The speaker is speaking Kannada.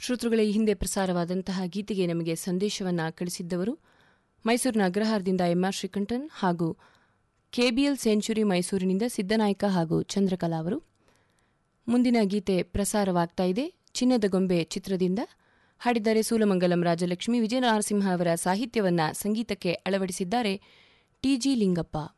ಶ್ರೋತೃಗಳೇ, ಈ ಹಿಂದೆ ಪ್ರಸಾರವಾದಂತಹ ಗೀತೆಗೆ ನಮಗೆ ಸಂದೇಶವನ್ನು ಕಳಿಸಿದ್ದವರು ಮೈಸೂರಿನ ಅಗ್ರಹಾರದಿಂದ ಎಂಆರ್ ಶ್ರೀಕಂಠನ್ ಹಾಗೂ ಕೆಬಿಎಲ್ ಸೆಂಚುರಿ ಮೈಸೂರಿನಿಂದ ಸಿದ್ದನಾಯ್ಕ ಹಾಗೂ ಚಂದ್ರಕಲಾ ಅವರು. ಮುಂದಿನ ಗೀತೆ ಪ್ರಸಾರವಾಗ್ತಾ ಇದೆ. ಚಿನ್ನದ ಗೊಂಬೆ ಚಿತ್ರದಿಂದ. ಹಾಡಿದ್ದಾರೆ ಸೂಲಮಂಗಲಂ ರಾಜಲಕ್ಷ್ಮಿ. ವಿಜಯ ನರಸಿಂಹ ಅವರ ಸಾಹಿತ್ಯವನ್ನ ಸಂಗೀತಕ್ಕೆ ಅಳವಡಿಸಿದ್ದಾರೆ ಟಿ.ಜಿ. ಲಿಂಗಪ್ಪ.